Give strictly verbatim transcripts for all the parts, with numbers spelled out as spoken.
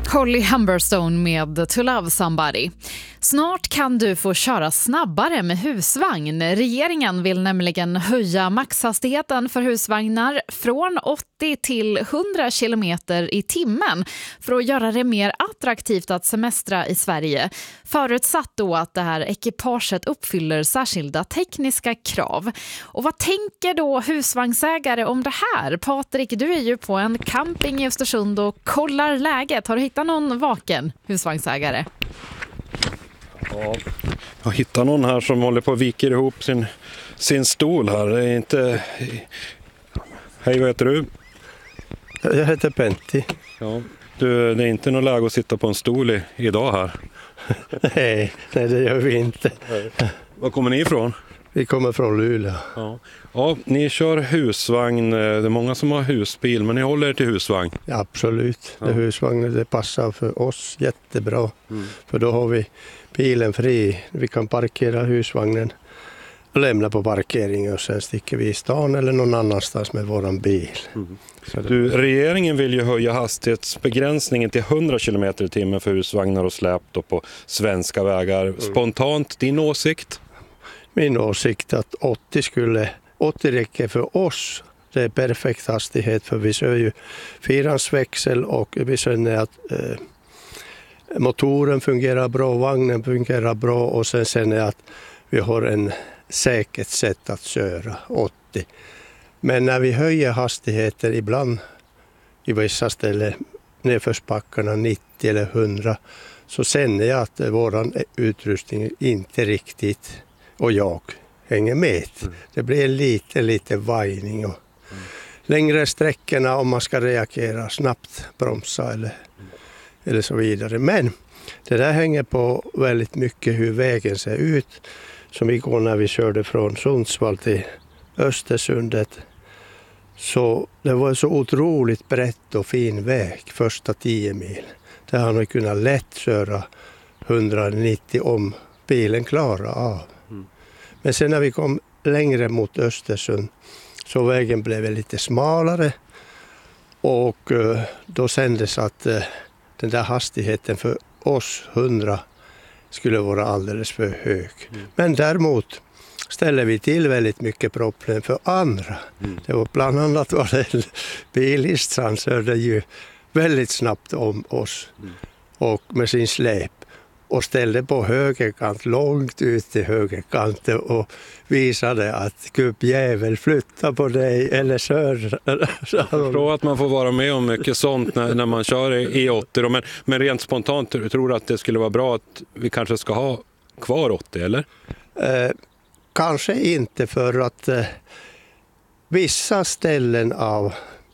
Holly Humberstone med To Love Somebody. Snart kan du få köra snabbare med husvagn. Regeringen vill nämligen höja maxhastigheten för husvagnar från åttio till hundra kilometer i timmen för att göra det mer attraktivt att semestra i Sverige. Förutsatt då att det här ekipaget uppfyller särskilda tekniska krav. Och vad tänker då husvagnsägare om det här? Patrik, du är ju på en camping i Östersund och kollar läget. Har du hittat någon vaken husvagnsägare? Ja, jag hittar någon här som håller på att viker ihop sin, sin stol här. Det är inte... Hej, vad heter du? Jag heter Pentti. Ja, du, det är inte någon läge att sitta på en stol i, idag här. nej, nej, det gör vi inte. Var kommer ni ifrån? Vi kommer från Luleå. Ja. Ja, ni kör husvagn. Det är många som har husbil, men ni håller er till husvagn. Ja, absolut. Ja. Det husvagnen, det passar för oss jättebra. Mm. För då har vi bilen fri. Vi kan parkera husvagnen och lämna på parkeringen och sen sticker vi i stan eller någon annanstans med våran bil. Mm. Så det... Du, regeringen vill ju höja hastighetsbegränsningen till hundra kilometer i timmen för husvagnar och släp då på svenska vägar. Mm. Spontant, din åsikt? Min åsikt att åttio skulle åttio räcker för oss. Det är perfekt hastighet för vi kör ju fyrans växel och vi känner att eh, motoren fungerar bra, vagnen fungerar bra och sen känner jag att vi har en säkert sätt att köra åttio. Men när vi höjer hastigheten ibland i vissa ställen nedförsbackarna nittio eller hundra så känner jag att våran utrustning inte riktigt och jag hänger med. Mm. Det blir lite, lite vajning och mm. längre sträckorna om man ska reagera snabbt, bromsa eller, mm. eller så vidare. Men det där hänger på väldigt mycket hur vägen ser ut. Som igår när vi körde från Sundsvall till Östersundet. Så det var så otroligt brett och fin väg första tio mil. Där har man kunnat lätt köra hundranittio om bilen klarar av. Mm. Men sen när vi kom längre mot Östersund så vägen blev lite smalare och uh, då kändes att uh, den där hastigheten för oss hundra skulle vara alldeles för hög. Mm. Men däremot ställer vi till väldigt mycket problem för andra. Mm. Det var bland annat var det en bilist som körde ju väldigt snabbt om oss mm. och med sin släp. Och ställde på högerkant, långt ut till högerkanten och visade att gubbjävel flyttar på dig eller kör. Jag förstår att man får vara med om mycket sånt när, när man kör i åttio. Men, men rent spontant, tror du att det skulle vara bra att vi kanske ska ha kvar åttio, eller? Eh, kanske inte för att eh, vissa ställen av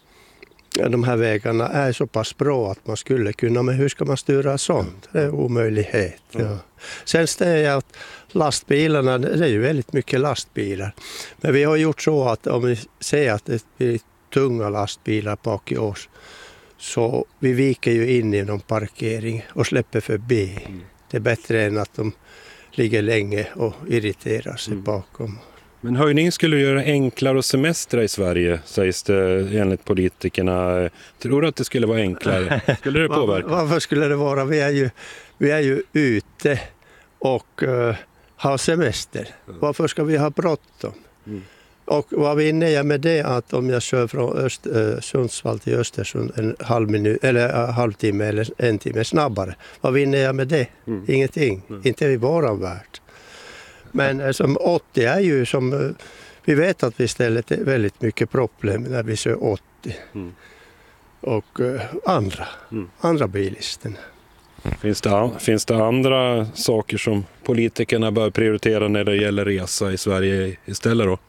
de här vägarna är så pass bra att man skulle kunna, men hur ska man styra sånt? Det är en omöjlighet. Ja. Sen säger jag att lastbilarna, det är ju väldigt mycket lastbilar. Men vi har gjort så att om vi ser att det blir tunga lastbilar bak i oss så vi viker ju in i någon parkering och släpper förbi. Mm. Det är bättre än att de ligger länge och irriterar sig mm. bakom. Men höjning skulle göra det enklare att semestra i Sverige, sägs det enligt politikerna. Tror du att det skulle vara enklare? Skulle det påverka? Var, varför skulle det vara? Vi är ju, vi är ju ute och uh, har semester. Mm. Varför ska vi ha bråttom? Mm. Och vad vinner jag med det att om jag kör från Öst, uh, Sundsvall till Östersund en halv minut, eller uh, halvtimme eller en timme snabbare? Vad vinner jag med det? Mm. Ingenting. Mm. Inte i våran värld. Men som åttio är ju som, vi vet att vi ställer väldigt mycket problem när vi kör åttio. Mm. Och uh, andra, mm. andra bilisten. Finns det, finns det andra saker som politikerna bör prioritera när det gäller resa i Sverige istället då?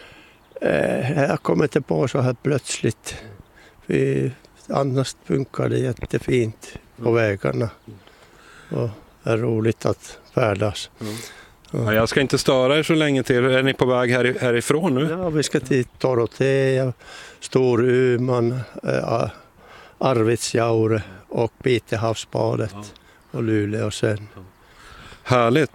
Uh, jag kommer inte på så här plötsligt. Vi, annars funkar det jättefint på vägarna. Och det är roligt att färdas. Mm. Ja, jag ska inte störa er så länge till. Är ni på väg här, härifrån nu? Ja, vi ska till Dorotea, Storuman, äh, Arvidsjaur och Pitehavsbadet ja. och Luleå sen. Härligt.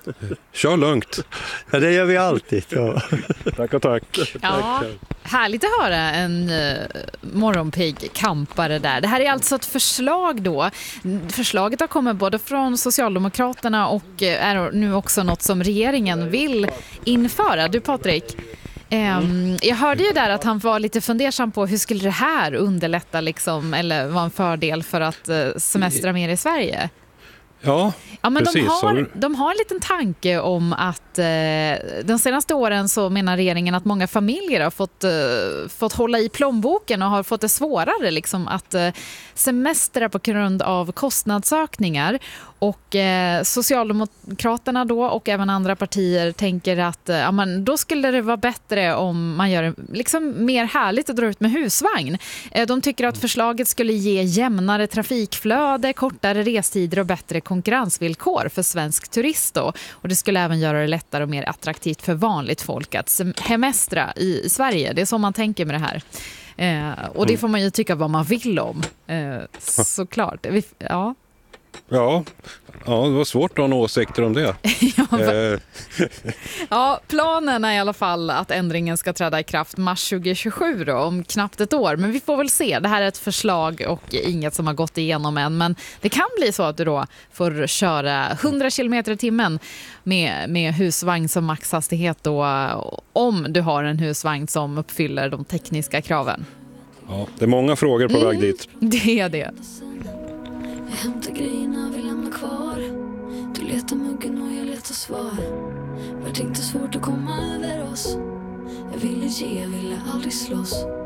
Kör lugnt. Ja, det gör vi alltid. Ja. Tack och tack. Ja, härligt att höra en uh, morgonpigg kampare där. Det här är alltså ett förslag då. Förslaget har kommit både från Socialdemokraterna och är nu också något som regeringen vill införa. Du Patrik, um, jag hörde ju där att han var lite fundersam på hur skulle det här underlätta liksom, eller vara en fördel för att uh, semestra mer i Sverige. Ja, ja, men precis. De har, de har en liten tanke om att eh, de senaste åren så menar regeringen att många familjer har fått, eh, fått hålla i plånboken och har fått det svårare liksom, att eh, semestra på grund av kostnadsökningar. Och eh, Socialdemokraterna då och även andra partier tänker att eh, ja, men då skulle det vara bättre om man gör det liksom mer härligt att dra ut med husvagn. Eh, de tycker att förslaget skulle ge jämnare trafikflöde, kortare restider och bättre konkurrensvillkor för svensk turist då. Och det skulle även göra det lättare och mer attraktivt för vanligt folk att hemestra i, i Sverige. Det är så man tänker med det här. Eh, och det får man ju tycka vad man vill om. Eh, såklart. Vi, ja. Ja, ja, det var svårt att ha några åsikter om det. ja, eh. ja, planen är i alla fall att ändringen ska träda i kraft mars tjugohundratjugosju då, om knappt ett år. Men vi får väl se. Det här är ett förslag och inget som har gått igenom än. Men det kan bli så att du då får köra hundra kilometer i timmen med, med husvagn som maxhastighet då, om du har en husvagn som uppfyller de tekniska kraven. Ja, det är många frågor på mm, väg dit. Det är det. Jag hämtar grejerna, vi lämnar kvar. Du letar muggen och jag letar svar. Vart inte svårt att komma över oss. Jag ville ge, jag ville aldrig slåss.